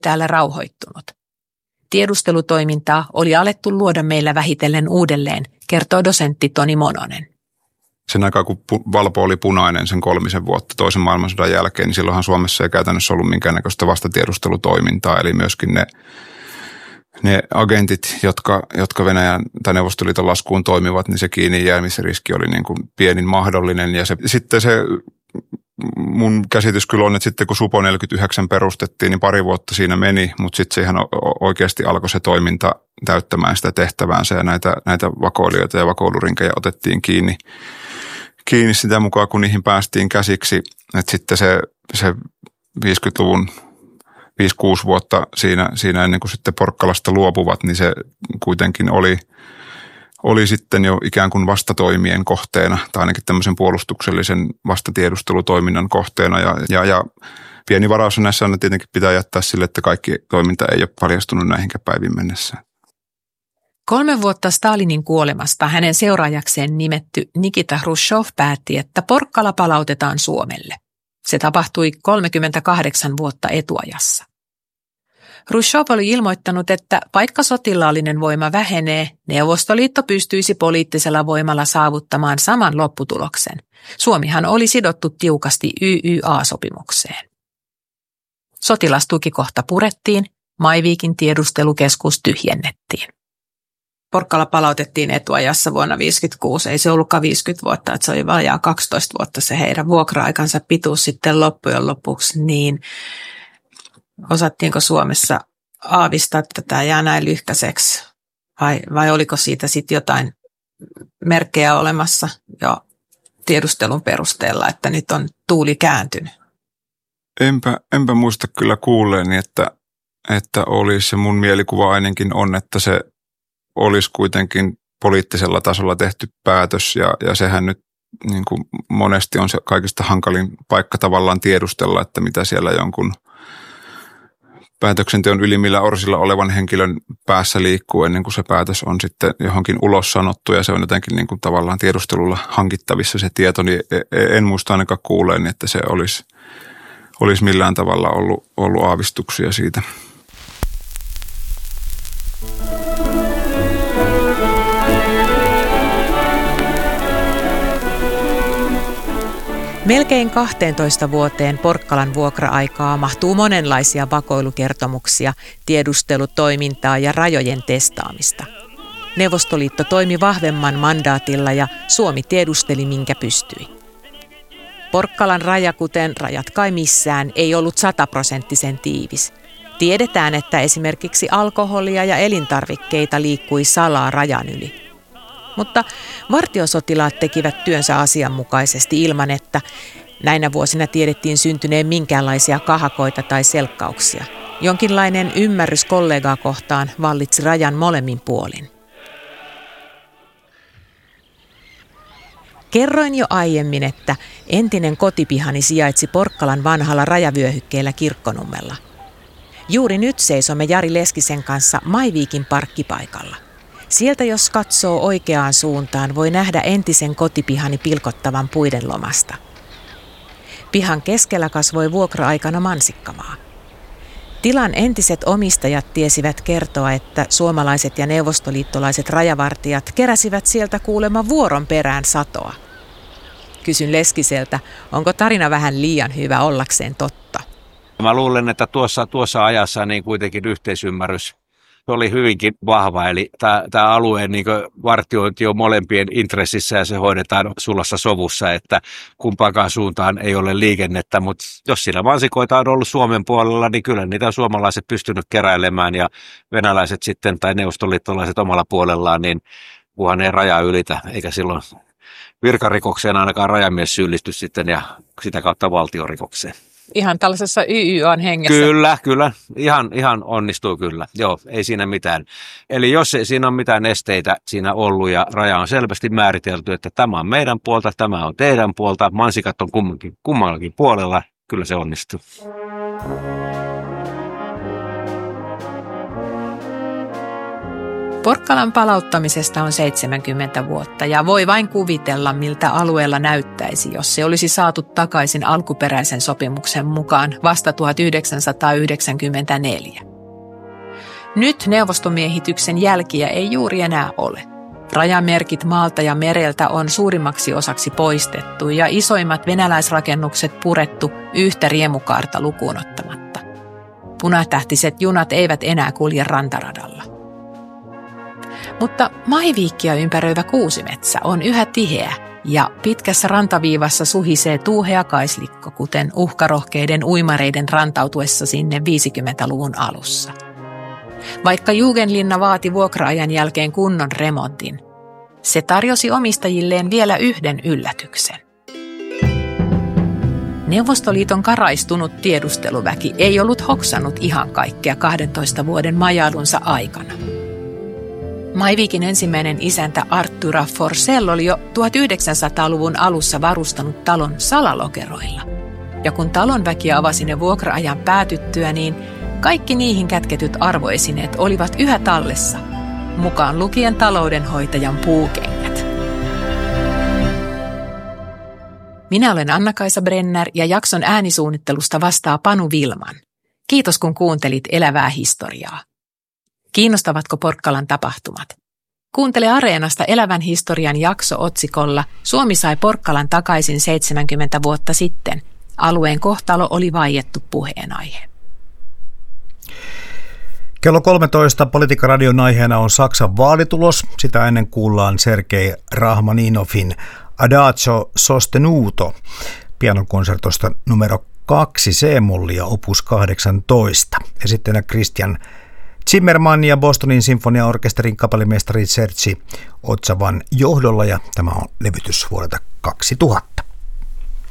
täällä rauhoittunut. Tiedustelutoimintaa oli alettu luoda meillä vähitellen uudelleen, kertoo dosentti Toni Mononen. Sen aikaa, kun Valpo oli punainen sen 3 vuotta toisen maailmansodan jälkeen, niin silloinhan Suomessa ei käytännössä ollut minkäännäköistä vastatiedustelutoimintaa. Eli myöskin ne agentit, jotka Venäjän tai Neuvostoliiton laskuun toimivat, niin se kiinni jäämisriski oli niin kuin pienin mahdollinen. Ja sitten se mun käsitys kyllä on, että sitten kun Supo 49 perustettiin, niin 2 vuotta siinä meni, mutta sitten se ihan oikeasti alkoi se toiminta täyttämään sitä tehtäväänsä ja näitä vakoilijoita ja vakoilurinkejä otettiin kiinni sitä mukaan, kun niihin päästiin käsiksi. Että sitten se 50-luvun 5-6 vuotta siinä ennen kuin sitten Porkkalasta luopuvat, niin se kuitenkin oli sitten jo ikään kuin vastatoimien kohteena tai ainakin tämmöisen puolustuksellisen vastatiedustelutoiminnan kohteena ja pieni varaus näissä aina tietenkin pitää jättää sille, että kaikki toiminta ei ole paljastunut näihinkään päivin mennessä. 3 vuotta Stalinin kuolemasta hänen seuraajakseen nimetty Nikita Hruštšov päätti, että Porkkala palautetaan Suomelle. Se tapahtui 38 vuotta etuajassa. Hruštšov oli ilmoittanut, että vaikka sotilaallinen voima vähenee, Neuvostoliitto pystyisi poliittisella voimalla saavuttamaan saman lopputuloksen. Suomihan oli sidottu tiukasti YYA-sopimukseen. Sotilastukikohta purettiin, Maiviikin tiedustelukeskus tyhjennettiin. Porkkala palautettiin etuajassa vuonna 1956. Ei se ollutkaan 50 vuotta, että se oli vajaa 12 vuotta se heidän vuokra-aikansa pituus sitten loppujen lopuksi. Niin osattiinko Suomessa aavistaa, että tämä jää näin lyhkäiseksi vai oliko siitä sitten jotain merkkejä olemassa jo tiedustelun perusteella, että nyt on tuuli kääntynyt? Enpä muista kyllä kuulleeni, että olisi se mun mielikuva ainakin on, että se olisi kuitenkin poliittisella tasolla tehty päätös ja sehän nyt niin kuin monesti on se kaikista hankalin paikka tavallaan tiedustella, että mitä siellä jonkun päätöksenteon ylimmillä orsilla olevan henkilön päässä liikkuu ennen kuin se päätös on sitten johonkin ulos sanottu ja se on jotenkin niin kuin tavallaan tiedustelulla hankittavissa se tieto, niin en muista ainakaan kuulleeni, että se olisi millään tavalla ollut aavistuksia siitä. Melkein 12 vuoteen Porkkalan vuokra-aikaa mahtuu monenlaisia vakoilukertomuksia, tiedustelutoimintaa ja rajojen testaamista. Neuvostoliitto toimi vahvemman mandaatilla ja Suomi tiedusteli minkä pystyi. Porkkalan raja, kuten rajat kai missään, ei ollut 100% tiivis. Tiedetään, että esimerkiksi alkoholia ja elintarvikkeita liikkui salaa rajan yli. Mutta vartiosotilaat tekivät työnsä asianmukaisesti ilman, että näinä vuosina tiedettiin syntyneen minkäänlaisia kahakoita tai selkkauksia. Jonkinlainen ymmärrys kollegaa kohtaan vallitsi rajan molemmin puolin. Kerroin jo aiemmin, että entinen kotipihani sijaitsi Porkkalan vanhalla rajavyöhykkeellä Kirkkonummella. Juuri nyt seisomme Jari Leskisen kanssa Maiviikin parkkipaikalla. Sieltä jos katsoo oikeaan suuntaan, voi nähdä entisen kotipihani pilkottavan puiden lomasta. Pihan keskellä kasvoi vuokra-aikana mansikkamaa. Tilan entiset omistajat tiesivät kertoa, että suomalaiset ja neuvostoliittolaiset rajavartijat keräsivät sieltä kuulemma vuoron perään satoa. Kysyn Leskiseltä, onko tarina vähän liian hyvä ollakseen totta? Mä luulen, että tuossa ajassa niin kuitenkin yhteisymmärrys oli hyvinkin vahva, eli tämä alueen niin vartiointi on molempien intressissä ja se hoidetaan sulassa sovussa, että kumpaankaan suuntaan ei ole liikennettä, mutta jos siinä mansikoita on ollut Suomen puolella, niin kyllä niitä on suomalaiset pystynyt keräilemään ja venäläiset sitten tai neuvostoliittolaiset omalla puolellaan, niin kunhan ei rajaa ylitä, eikä silloin virkarikokseen ainakaan rajamies syyllisty sitten ja sitä kautta valtiorikokseen. Ihan tällaisessa YYAn hengessä. Kyllä. Ihan onnistuu kyllä. Joo, ei siinä mitään. Eli jos ei siinä ole mitään esteitä siinä ollut ja raja on selvästi määritelty, että tämä on meidän puolta, tämä on teidän puolta, mansikat on kummallakin puolella, kyllä se onnistuu. Porkkalan palauttamisesta on 70 vuotta ja voi vain kuvitella, miltä alueella näyttäisi, jos se olisi saatu takaisin alkuperäisen sopimuksen mukaan vasta 1994. Nyt neuvostomiehityksen jälkiä ei juuri enää ole. Rajamerkit maalta ja mereltä on suurimmaksi osaksi poistettu ja isoimmat venäläisrakennukset purettu yhtä riemukaarta lukuun ottamatta. Punatähtiset junat eivät enää kulje rantaradalla. Mutta Maiviikkiä ympäröivä kuusimetsä on yhä tiheä ja pitkässä rantaviivassa suhisee tuuhea kaislikko, kuten uhkarohkeiden uimareiden rantautuessa sinne 50-luvun alussa. Vaikka Jugendlinna vaati vuokra-ajan jälkeen kunnon remontin, se tarjosi omistajilleen vielä yhden yllätyksen. Neuvostoliiton karaistunut tiedusteluväki ei ollut hoksannut ihan kaikkea 12 vuoden majailunsa aikana. Maiviikin ensimmäinen isäntä Artura Forsell oli jo 1900-luvun alussa varustanut talon salalokeroilla. Ja kun talonväki avasi ne vuokra-ajan päätyttyä, niin kaikki niihin kätketyt arvoesineet olivat yhä tallessa, mukaan lukien taloudenhoitajan puukengät. Minä olen Anna-Kaisa Brenner ja jakson äänisuunnittelusta vastaa Panu Vilman. Kiitos kun kuuntelit Elävää historiaa. Kiinnostavatko Porkkalan tapahtumat? Kuuntele Areenasta Elävän historian jakso otsikolla Suomi sai Porkkalan takaisin 70 vuotta sitten. Alueen kohtalo oli vaiettu puheenaihe. Kello 13 Politiikka-radion aiheena on Saksan vaalitulos. Sitä ennen kuullaan Sergei Rachmaninovin Adagio sostenuto pianokonsertosta numero 2 C-mollia opus 18. Esitteenä Christian Zimmermann ja Bostonin sinfoniaorkesterin kapellimestari Serge Otsavan johdolla, ja tämä on levytys vuodelta 2000.